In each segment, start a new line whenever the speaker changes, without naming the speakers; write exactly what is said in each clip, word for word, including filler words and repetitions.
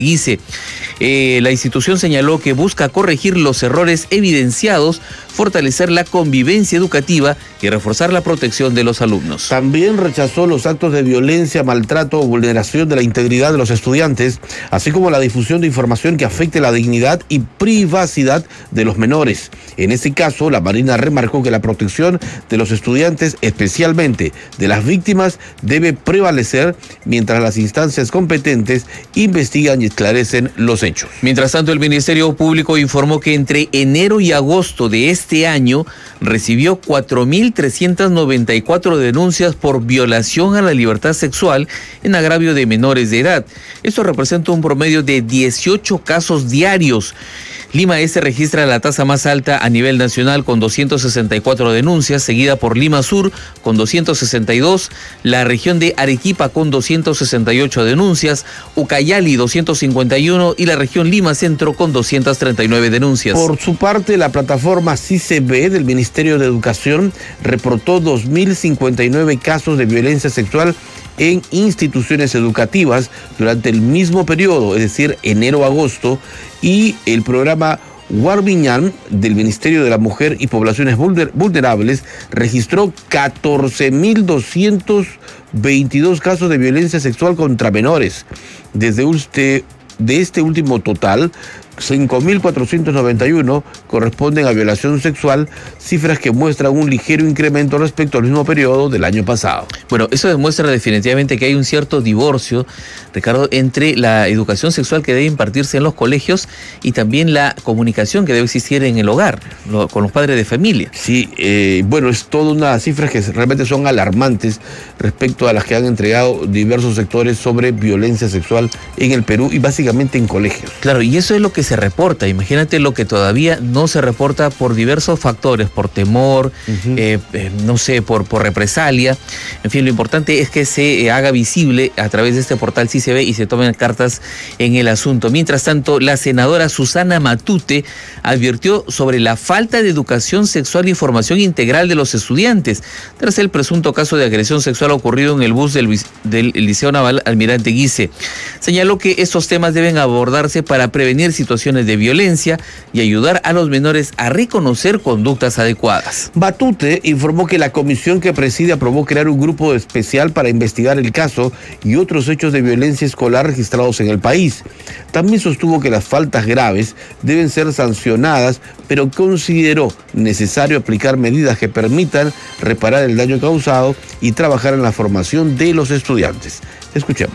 Dice, eh, la institución señaló que busca corregir los errores evidenciados, fortalecer la convivencia educativa y reforzar la protección de los alumnos.
También rechazó los actos de violencia, maltrato o vulneración de la integridad de los estudiantes, así como la difusión de información que afecte la dignidad y privacidad de los menores. En este caso, la Marina remarcó que la protección de los estudiantes, especialmente de las víctimas, debe prevalecer mientras las instancias competentes investigan y esclarecen los hechos.
Mientras tanto, el Ministerio Público informó que entre enero y agosto de este año recibió cuatro mil trescientas noventa y cuatro denuncias por violación a la libertad sexual en agravio de menores de edad. Esto representa un promedio de dieciocho casos diarios. Lima Este registra la tasa más alta a nivel nacional con doscientas sesenta y cuatro denuncias, seguida por Lima Sur con doscientas sesenta y dos, la región de Arequipa con doscientas sesenta y ocho denuncias, Ucayali doscientas cincuenta y uno y la región Lima Centro con doscientas treinta y nueve denuncias.
Por su parte, la plataforma C I C B del Ministerio de Educación reportó dos mil cincuenta y nueve casos de violencia sexual en instituciones educativas durante el mismo periodo, es decir, enero-agosto, y el programa Warmiñán del Ministerio de la Mujer y Poblaciones Vulnerables registró catorce mil doscientos veintidós casos de violencia sexual contra menores. Desde este, de este último total, cinco mil cuatrocientos noventa y uno corresponden a violación sexual, cifras que muestran un ligero incremento respecto al mismo periodo del año pasado.
Bueno, eso demuestra definitivamente que hay un cierto divorcio, Ricardo, entre la educación sexual que debe impartirse en los colegios y también la comunicación que debe existir en el hogar, lo, con los padres de familia.
Sí, eh, bueno, es toda una cifras que realmente son alarmantes respecto a las que han entregado diversos sectores sobre violencia sexual en el Perú y básicamente en colegios.
Claro, y eso es lo que se reporta. Imagínate lo que todavía no se reporta por diversos factores, por temor, uh-huh. eh, eh, no sé, por, por represalia. En fin, lo importante es que se eh, haga visible a través de este portal C I C B y se tomen cartas en el asunto. Mientras tanto, la senadora Susana Matute advirtió sobre la falta de educación sexual y formación integral de los estudiantes tras el presunto caso de agresión sexual ocurrido en el bus del, del Liceo Naval Almirante Guise. Señaló que estos temas deben abordarse para prevenir situaciones de violencia y ayudar a los menores a reconocer conductas adecuadas.
Matute informó que la comisión que preside aprobó crear un grupo especial para investigar el caso y otros hechos de violencia escolar registrados en el país. También sostuvo que las faltas graves deben ser sancionadas, pero consideró necesario aplicar medidas que permitan reparar el daño causado y trabajar en la formación de los estudiantes. Escuchemos.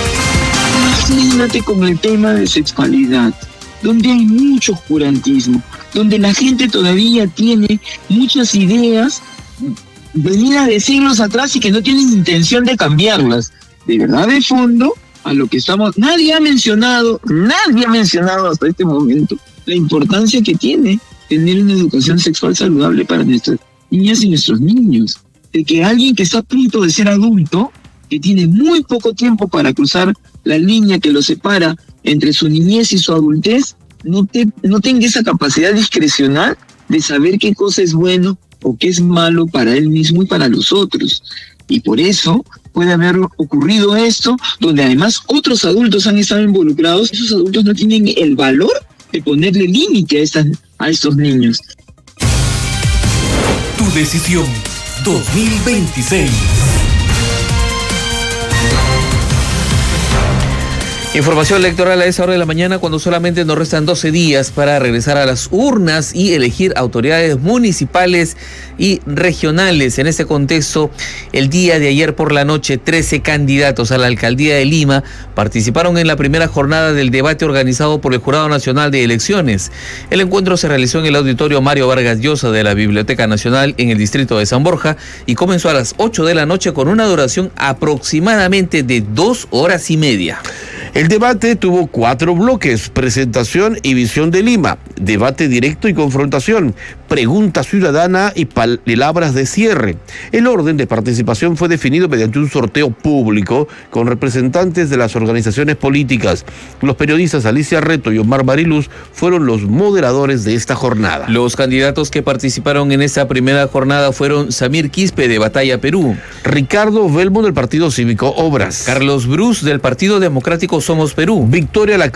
Imagínate con el tema de sexualidad, donde hay mucho oscurantismo, donde la gente todavía tiene muchas ideas venidas de siglos atrás y que no tienen intención de cambiarlas. De verdad, de fondo, a lo que estamos... Nadie ha mencionado, nadie ha mencionado hasta este momento la importancia que tiene tener una educación sexual saludable para nuestras niñas y nuestros niños. De que alguien que está a punto de ser adulto, que tiene muy poco tiempo para cruzar la línea que lo separa entre su niñez y su adultez, no, te, no tenga esa capacidad discrecional de saber qué cosa es bueno o qué es malo para él mismo y para los otros. Y por eso puede haber ocurrido esto, donde además otros adultos han estado involucrados. Esos adultos no tienen el valor de ponerle límite a, estas, a estos niños.
Tu decisión dos mil veintiséis.
Información electoral a esa hora de la mañana, cuando solamente nos restan doce días para regresar a las urnas y elegir autoridades municipales y regionales. En este contexto, el día de ayer por la noche, trece candidatos a la alcaldía de Lima participaron en la primera jornada del debate organizado por el Jurado Nacional de Elecciones. El encuentro se realizó en el auditorio Mario Vargas Llosa de la Biblioteca Nacional en el distrito de San Borja y comenzó a las ocho de la noche con una duración aproximadamente de dos horas y media.
El debate tuvo cuatro bloques: presentación y visión de Lima, debate directo y confrontación, pregunta ciudadana y palabras de cierre. El orden de participación fue definido mediante un sorteo público con representantes de las organizaciones políticas. Los periodistas Alicia Reto y Omar Mariluz fueron los moderadores de esta jornada.
Los candidatos que participaron en esta primera jornada fueron Samir Quispe de Batalla Perú,
Ricardo Belmo del Partido Cívico Obras,
Carlos Brus del Partido Democrático Somos Perú,
Victoria La